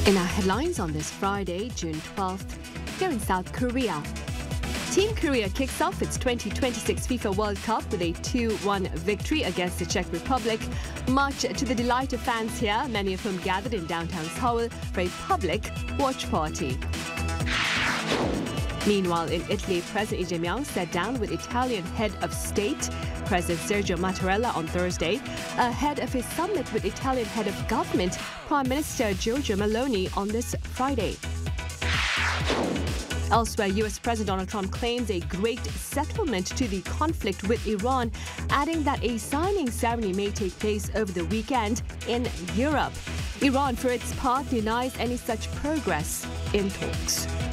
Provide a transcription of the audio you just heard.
In our headlines on this Friday, June 12th, here in South Korea. Team Korea kicks off its 2026 FIFA World Cup with a 2-1 victory against the Czech Republic. Much to the delight of fans here, many of whom gathered in downtown Seoul for a public watch party. Meanwhile, in Italy, President Lee Jae-myung sat down with Italian head of state, President Sergio Mattarella, on Thursday, ahead of his summit with Italian head of government, Prime Minister Giorgia Meloni, on this Friday. Elsewhere, U.S. President Donald Trump claims a great settlement to the conflict with Iran, adding that a signing ceremony may take place over the weekend in Europe. Iran, for its part, denies any such progress in talks.